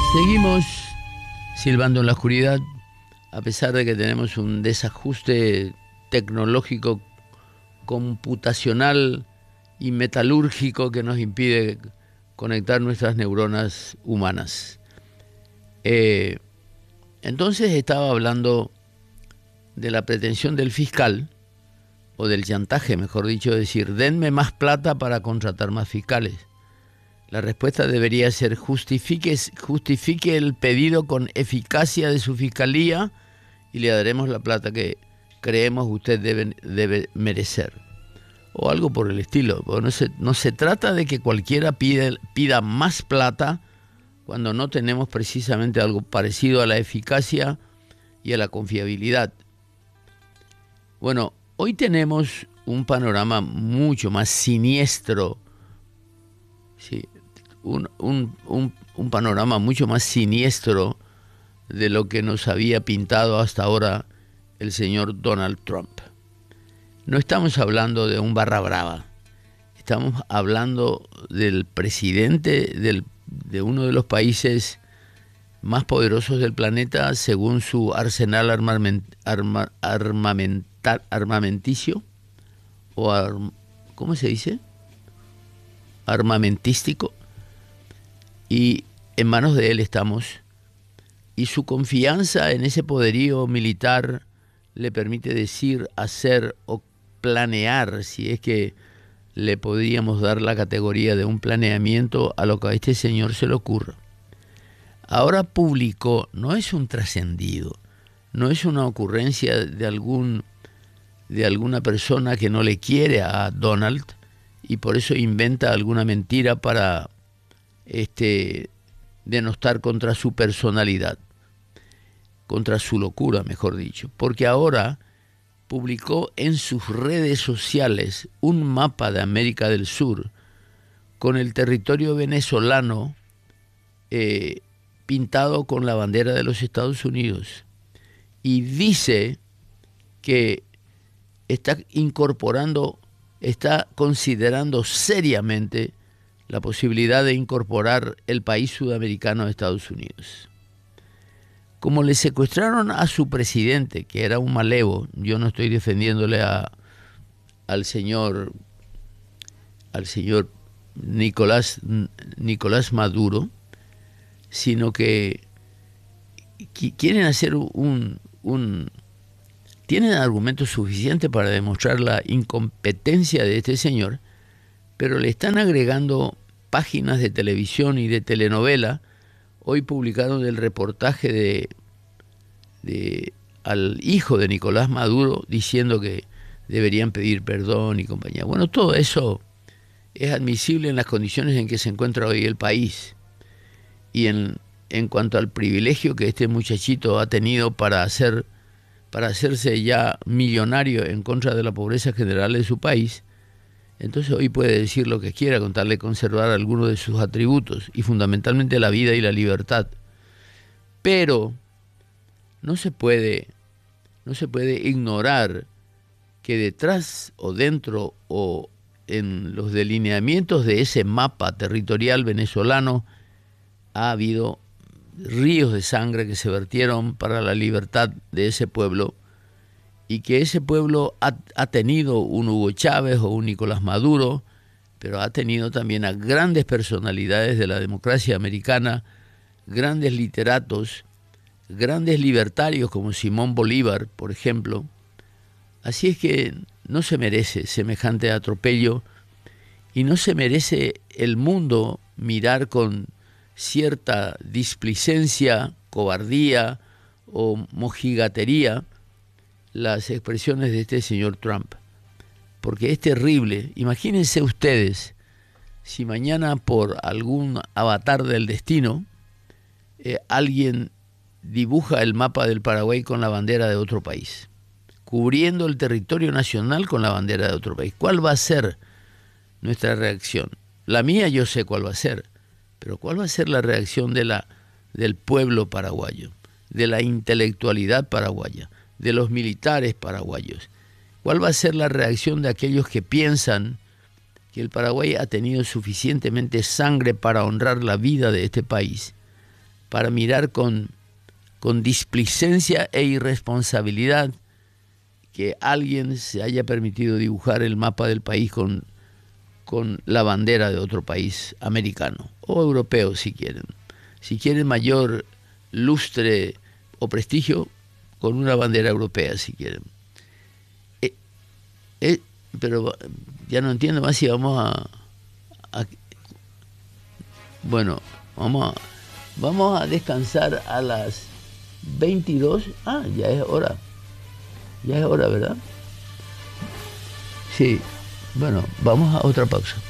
Seguimos silbando en la oscuridad, a pesar de que tenemos un desajuste tecnológico, computacional y metalúrgico que nos impide conectar nuestras neuronas humanas. Entonces estaba hablando de la pretensión del fiscal, o del chantaje, mejor dicho, de decir, denme más plata para contratar más fiscales. La respuesta debería ser, justifique el pedido con eficacia de su fiscalía y le daremos la plata que creemos usted debe merecer. O algo por el estilo. No se trata de que cualquiera pida más plata cuando no tenemos precisamente algo parecido a la eficacia y a la confiabilidad. Bueno, hoy tenemos un panorama mucho más siniestro, sí, un panorama mucho más siniestro de lo que nos había pintado hasta ahora el señor Donald Trump. No estamos hablando de un barra brava, estamos hablando del presidente de uno de los países más poderosos del planeta según su arsenal armamenticio, o ¿cómo se dice? Armamentístico. Y en manos de él estamos, y su confianza en ese poderío militar le permite decir, hacer o planear, si es que le podríamos dar la categoría de un planeamiento a lo que a este señor se le ocurra. Ahora publicó, no es un trascendido, no es una ocurrencia de alguna persona que no le quiere a Donald y por eso inventa alguna mentira para denostar contra su personalidad, contra su locura, mejor dicho, porque ahora publicó en sus redes sociales un mapa de América del Sur con el territorio venezolano pintado con la bandera de los Estados Unidos y dice que está considerando seriamente la posibilidad de incorporar el país sudamericano a Estados Unidos. Como le secuestraron a su presidente, que era un malevo, yo no estoy defendiéndole al señor Nicolás Maduro, sino que quieren hacer tienen argumentos suficientes para demostrar la incompetencia de este señor, pero le están agregando páginas de televisión y de telenovela. Hoy publicaron el reportaje al hijo de Nicolás Maduro diciendo que deberían pedir perdón y compañía. Bueno, todo eso es admisible en las condiciones en que se encuentra hoy el país. Y en cuanto al privilegio que este muchachito ha tenido para hacerse ya millonario en contra de la pobreza general de su país, entonces hoy puede decir lo que quiera con tal de conservar algunos de sus atributos y fundamentalmente la vida y la libertad. Pero no se puede ignorar que detrás o dentro o en los delineamientos de ese mapa territorial venezolano ha habido ríos de sangre que se vertieron para la libertad de ese pueblo y que ese pueblo ha tenido un Hugo Chávez o un Nicolás Maduro, pero ha tenido también a grandes personalidades de la democracia americana, grandes literatos, grandes libertarios como Simón Bolívar, por ejemplo. Así es que no se merece semejante atropello y no se merece el mundo mirar con cierta displicencia, cobardía o mojigatería las expresiones de este señor Trump, porque es terrible. Imagínense ustedes si mañana por algún avatar del destino alguien dibuja el mapa del Paraguay con la bandera de otro país, cubriendo el territorio nacional con la bandera de otro país. ¿Cuál va a ser nuestra reacción? La mía yo sé cuál va a ser, pero ¿cuál va a ser la reacción del pueblo paraguayo, de la intelectualidad paraguaya, de los militares paraguayos? ¿Cuál va a ser la reacción de aquellos que piensan que el Paraguay ha tenido suficientemente sangre para honrar la vida de este país, para mirar con displicencia e irresponsabilidad que alguien se haya permitido dibujar el mapa del país con la bandera de otro país americano o europeo, si quieren. Si quieren mayor lustre o prestigio, con una bandera europea, si quieren. Pero ya no entiendo más si vamos bueno, vamos a descansar a las 22. Ah, ya es hora. Ya es hora, ¿verdad? Sí. Bueno, vamos a otra pausa.